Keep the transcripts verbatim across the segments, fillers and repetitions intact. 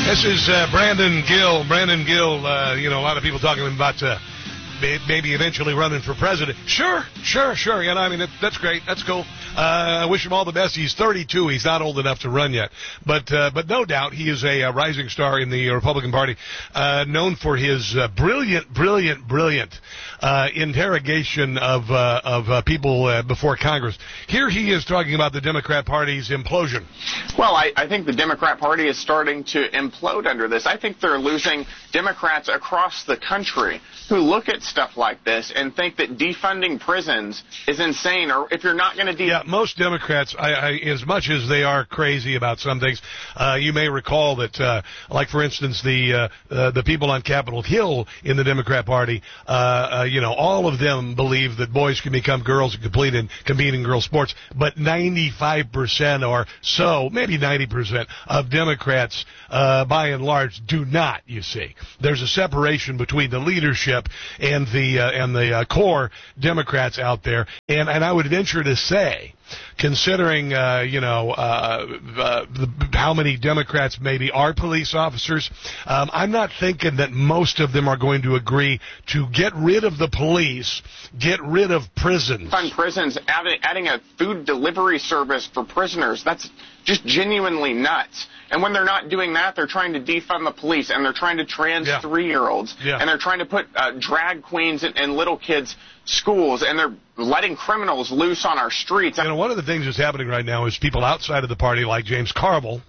This is uh, Brandon Gill. Brandon Gill, uh, you know, a lot of people talking about uh, maybe eventually running for president. Sure, sure, sure. You know, I mean, that, that's great. That's cool. Uh, I wish him all the best. He's thirty-two. He's not old enough to run yet. But uh, but no doubt he is a, a rising star in the Republican Party, uh, known for his uh, brilliant, brilliant, brilliant uh, interrogation of uh, of uh, people uh, before Congress. Here he is talking about the Democrat Party's implosion. Well, I, I think the Democrat Party is starting to implode under this. I think they're losing Democrats across the country who look at stuff like this and think that defunding prisons is insane, or if you're not going to defund... Yeah, most Democrats, I, I, as much as they are crazy about some things, uh, you may recall that, uh, like, for instance, the uh, uh, the people on Capitol Hill in the Democrat Party, uh, uh, you know, all of them believe that boys can become girls and compete in, compete in girls' sports, but ninety-five percent or so, maybe ninety percent of Democrats, uh, by and large, do not, you see. There's a separation between the leadership and the uh, and the uh, core Democrats out there, and and I would venture to say, considering uh, you know uh, uh, the, how many Democrats maybe are police officers, um, I'm not thinking that most of them are going to agree to get rid of the police, get rid of prisons. Fund prisons, adding, adding a food delivery service for prisoners. That's just genuinely nuts. And when they're not doing that, they're trying to defund the police, and they're trying to trans yeah. three-year-olds, yeah. and they're trying to put uh, drag queens in, in little kids' schools, and they're letting criminals loose on our streets. You know, one of the things that's happening right now is people outside of the party, like James Carville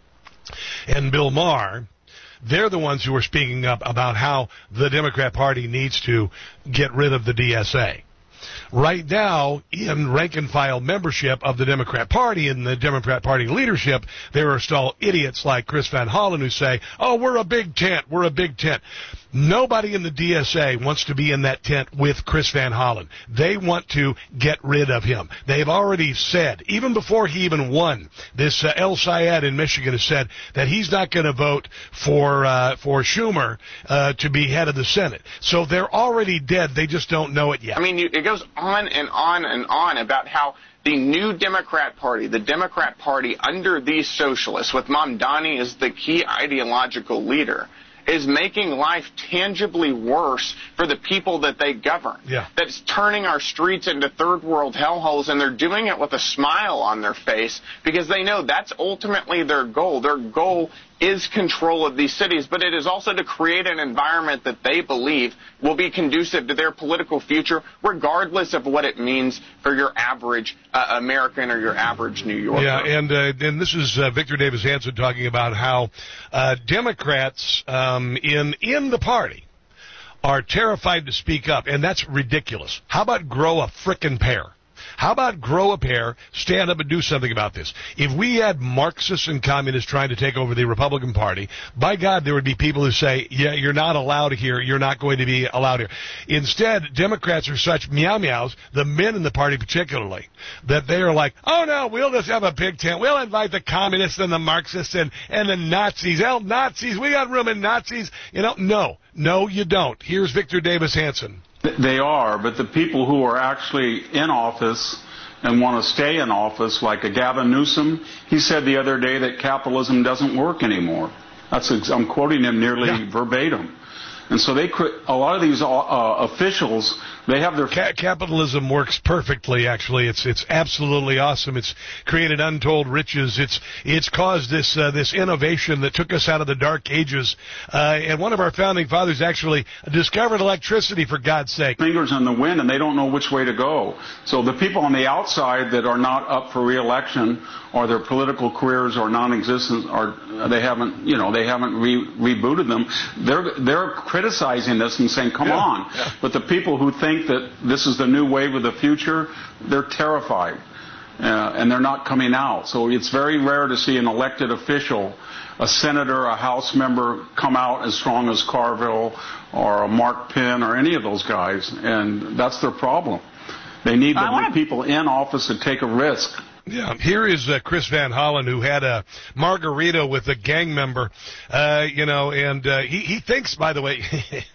and Bill Maher, they're the ones who are speaking up about how the Democrat Party needs to get rid of the D S A. Right now, in rank-and-file membership of the Democrat Party and the Democrat Party leadership, there are still idiots like Chris Van Hollen who say, oh, we're a big tent, we're a big tent. Nobody in the D S A wants to be in that tent with Chris Van Hollen. They want to get rid of him. They've already said, even before he even won, this uh, El Sayed in Michigan has said that he's not going to vote for uh, for Schumer uh, to be head of the Senate. So they're already dead. They just don't know it yet. I mean, you, it goes on and on and on about how the new Democrat Party, the Democrat Party under these socialists, with Mamdani as the key ideological leader, is making life tangibly worse for the people that they govern. Yeah. That's turning our streets into third world hellholes, and they're doing it with a smile on their face because they know that's ultimately their goal. Their goal is control of these cities, but it is also to create an environment that they believe will be conducive to their political future, regardless of what it means for your average uh, American or your average New Yorker. Yeah, and uh, and this is uh, Victor Davis Hanson talking about how uh, Democrats um, in in the party are terrified to speak up, and that's ridiculous. How about grow a frickin' pair? How about grow a pair, stand up and do something about this? If we had Marxists and communists trying to take over the Republican Party, by God, there would be people who say, yeah, you're not allowed here, you're not going to be allowed here. Instead, Democrats are such meow-meows, the men in the party particularly, that they are like, oh, no, we'll just have a big tent. We'll invite the communists and the Marxists and, and the Nazis. Hell, Nazis, we got room in Nazis. You know, no, no, you don't. Here's Victor Davis Hanson. They are, but the people who are actually in office and want to stay in office, like a Gavin Newsom, he said the other day that capitalism doesn't work anymore. That's I'm quoting him nearly yeah. verbatim. And so they, a lot of these uh, officials, they have their... Ca- capitalism works perfectly, actually. It's it's absolutely awesome. It's created untold riches. It's it's caused this uh, this innovation that took us out of the dark ages. Uh, and one of our founding fathers actually discovered electricity, for God's sake. Fingers in the wind, and they don't know which way to go. So the people on the outside that are not up for re-election, or their political careers are non-existent, or they haven't, you know, they haven't re- rebooted them, they're they're criticizing this and saying, come yeah. on. Yeah. But the people who think that this is the new wave of the future, they're terrified. Uh, and they're not coming out. So it's very rare to see an elected official, a senator, a House member, come out as strong as Carville or a Mark Penn or any of those guys. And that's their problem. They need the wanna... people in office to take a risk. Yeah, here is uh, Chris Van Hollen, who had a margarita with a gang member, uh, you know, and uh, he, he thinks, by the way,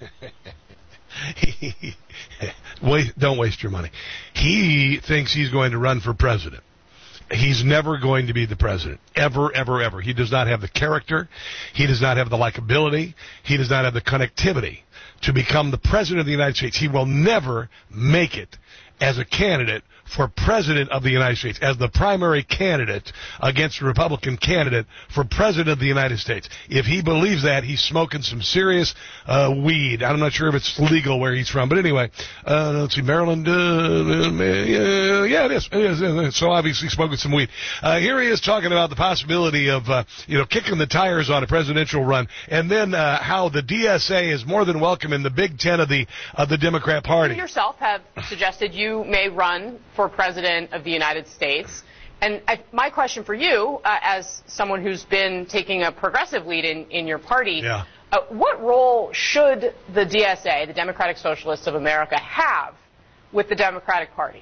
he, wait, don't waste your money. He thinks he's going to run for president. He's never going to be the president. Ever, ever, ever. He does not have the character. He does not have the likability. He does not have the connectivity to become the president of the United States. He will never make it as a candidate for president of the United States, as the primary candidate against a Republican candidate for president of the United States. If he believes that, he's smoking some serious uh, weed. I'm not sure if it's legal where he's from, but anyway, uh, let's see, Maryland, uh, yeah, it is. It is. It is. So obviously smoking some weed. Uh, here he is talking about the possibility of, uh, you know, kicking the tires on a presidential run, and then uh, how the D S A is more than welcome in the Big Ten of the of the Democrat Party. You yourself have suggested you may run for president of the United States. And I, my question for you, uh, as someone who's been taking a progressive lead in, in your party, yeah. uh, what role should the D S A, the Democratic Socialists of America, have with the Democratic Party?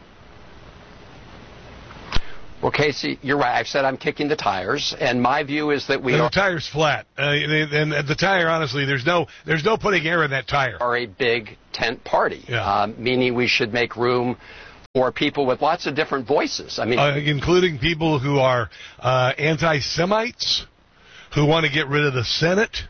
Well, Casey, you're right. I've said I'm kicking the tires, and my view is that we and are, the tire's flat. Uh, and the tire, honestly, there's no there's no putting air in that tire. are a big tent party, Yeah. um, meaning we should make room for people with lots of different voices. I mean, Uh, including people who are uh, anti-Semites, who want to get rid of the Senate,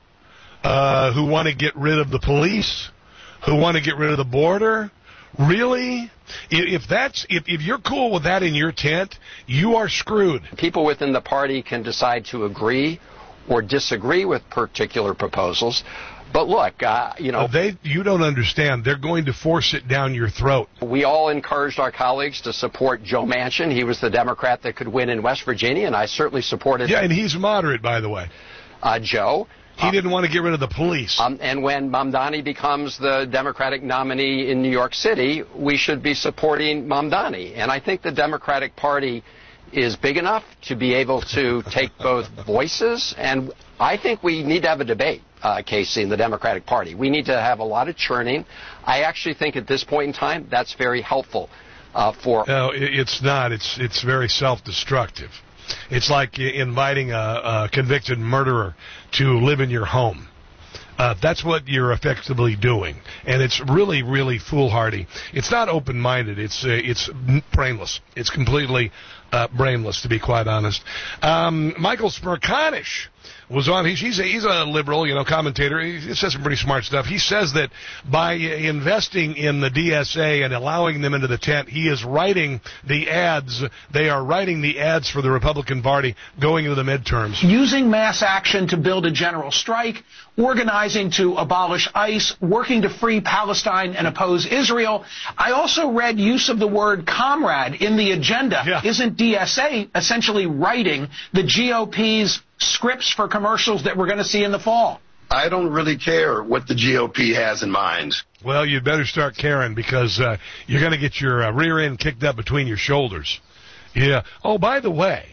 uh, who want to get rid of the police, who want to get rid of the border. Really? If that's if, if you're cool with that in your tent, you are screwed. people within the party can decide to agree or disagree with particular proposals. But look, uh, you know, Uh, they you don't understand. They're going to force it down your throat. we all encouraged our colleagues to support Joe Manchin. He was the Democrat that could win in West Virginia, and I certainly supported Yeah, and he's moderate, by the way. uh, Joe. He didn't want to get rid of the police. Um, and when Mamdani becomes the Democratic nominee in New York City, we should be supporting Mamdani. And I think the Democratic Party is big enough to be able to take both voices. And I think we need to have a debate, uh, Casey, in the Democratic Party. We need to have a lot of churning. I actually think at this point in time that's very helpful uh, for... No, it- it's not. It's it's very self-destructive. It's like inviting a, a convicted murderer to live in your home. Uh, that's what you're effectively doing, and it's really, really foolhardy. It's not open-minded. It's uh, it's brainless. It's completely uh, brainless, to be quite honest. Um, Michael Smerconish was on. He's he's a, he's a liberal, you know, commentator. He, he says some pretty smart stuff. He says that by investing in the D S A and allowing them into the tent, he is writing the ads. They are writing the ads for the Republican Party going into the midterms. Using mass action to build a general strike, organizing to abolish ICE, working to free Palestine and oppose Israel. I also read use of the word comrade in the agenda. Yeah. Isn't D S A essentially writing the G O P's scripts for commercials that we're going to see in the fall? I don't really care what the G O P has in mind. Well, you'd better start caring, because uh, you're going to get your uh, rear end kicked up between your shoulders. Yeah. Oh, by the way,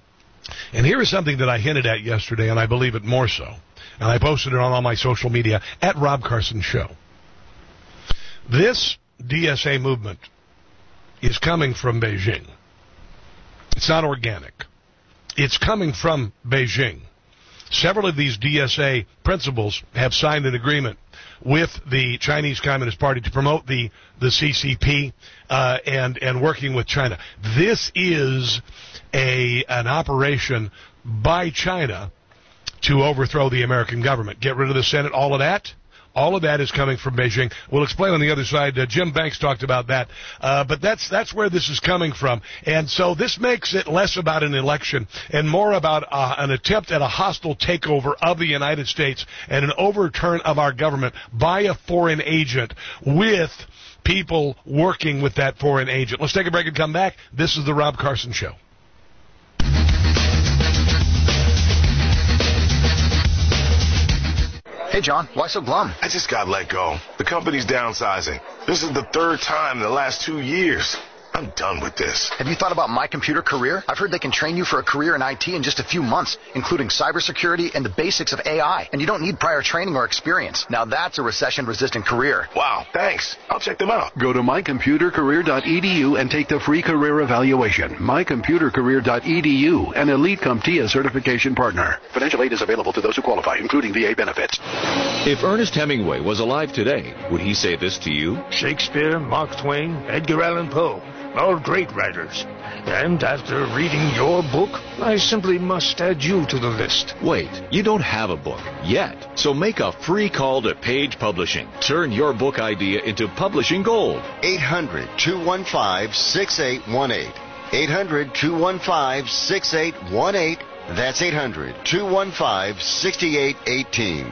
and here is something that I hinted at yesterday, and I believe it more so, and I posted it on all my social media, at Rob Carson Show. This D S A movement is coming from Beijing. It's not organic. It's coming from Beijing. Several of these D S A principals have signed an agreement with the Chinese Communist Party to promote the, the C C P uh, and, and working with China. This is a an operation by China to overthrow the American government, get rid of the Senate, all of that. All of that is coming from Beijing. We'll explain on the other side. Uh, Jim Banks talked about that. Uh, but that's that's where this is coming from. And so this makes it less about an election and more about uh, an attempt at a hostile takeover of the United States and an overturn of our government by a foreign agent with people working with that foreign agent. Let's take a break and come back. This is the Rob Carson Show. Hey, John, why so glum? I just got let go. The company's downsizing. This is the third time in the last two years. I'm done with this. Have you thought about My Computer Career? I've heard they can train you for a career in I T in just a few months, including cybersecurity and the basics of A I. And you don't need prior training or experience. Now that's a recession-resistant career. Wow, thanks. I'll check them out. Go to my computer career dot e d u and take the free career evaluation. my computer career dot e d u, an Elite CompTIA certification partner. Financial aid is available to those who qualify, including V A benefits. If Ernest Hemingway was alive today, would he say this to you? Shakespeare, Mark Twain, Edgar Allan Poe. all great writers. And after reading your book, I simply must add you to the list. Wait, you don't have a book yet. So make a free call to Page Publishing. Turn your book idea into publishing gold. eight hundred, two one five, six eight one eight. eight hundred, two one five, six eight one eight. That's eight hundred, two one five, six eight one eight.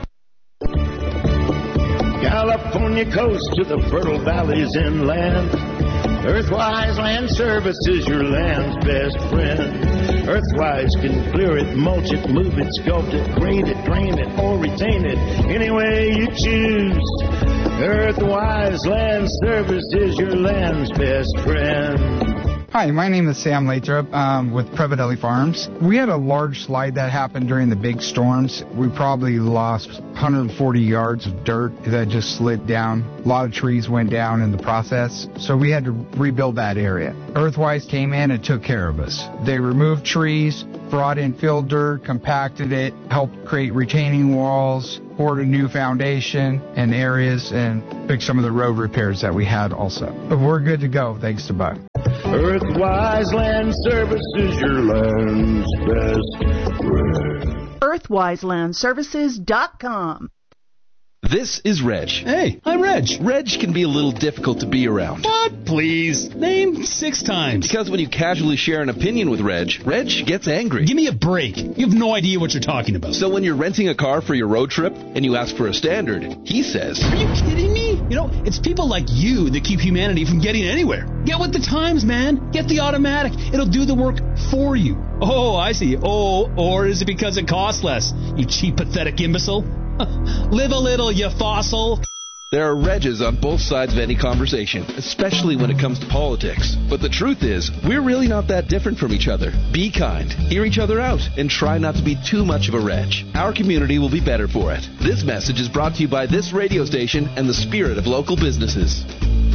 California coast to the fertile valleys inland. Earthwise Land Services, your land's best friend. Earthwise can clear it, mulch it, move it, sculpt it, grade it, drain it, or retain it, any way you choose. Earthwise Land Services, your land's best friend. Hi, my name is Sam Lathrop um, with Prevadelli Farms. We had a large slide that happened during the big storms. We probably lost one hundred forty yards of dirt that just slid down. A lot of trees went down in the process, so we had to rebuild that area. Earthwise came in and took care of us. They removed trees, brought in fill dirt, compacted it, helped create retaining walls, poured a new foundation in areas, and fixed some of the road repairs that we had also. But we're good to go, thanks to Buck. Earthwise Land Services, your land's best friend. Earthwise Land Services dot com. This is Reg. Hey, I'm Reg. Reg can be a little difficult to be around. What? Please. Name six times. Because when you casually share an opinion with Reg, Reg gets angry. Give me a break. You have no idea what you're talking about. So when you're renting a car for your road trip and you ask for a standard, he says, "Are you kidding me? You know, it's people like you that keep humanity from getting anywhere. Get with the times, man. Get the automatic. It'll do the work for you." Oh, I see. Oh, or is it because it costs less? You cheap, pathetic imbecile. Live a little, you fossil. There are Regs on both sides of any conversation, especially when it comes to politics. But the truth is, we're really not that different from each other. Be kind, hear each other out, and try not to be too much of a Reg. Our community will be better for it. This message is brought to you by this radio station and the spirit of local businesses.